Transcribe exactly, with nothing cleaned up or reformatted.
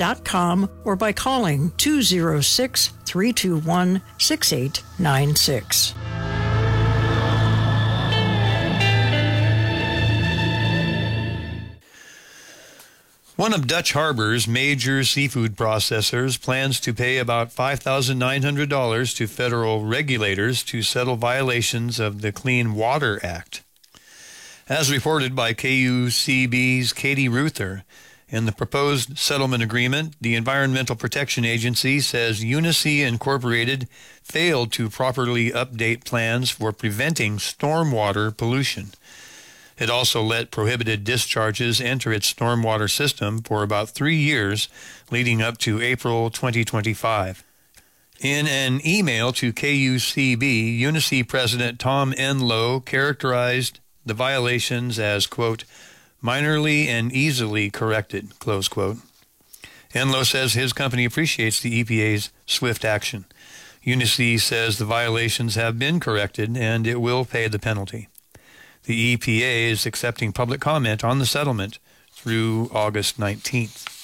dot com or by calling two oh six, three two one, six eight nine six. One of Dutch Harbor's major seafood processors plans to pay about five thousand nine hundred dollars to federal regulators to settle violations of the Clean Water Act. As reported by K U C B's Katie Ruther, in the proposed settlement agreement, the Environmental Protection Agency says Unisea Incorporated failed to properly update plans for preventing stormwater pollution. It also let prohibited discharges enter its stormwater system for about three years, leading up to April twenty twenty-five. In an email to K U C B, Unisea President Tom Enlow characterized the violations as, quote, minorly and easily corrected, close quote. Enlow says his company appreciates the E P A's swift action. Unisea says the violations have been corrected and it will pay the penalty. The E P A is accepting public comment on the settlement through August nineteenth.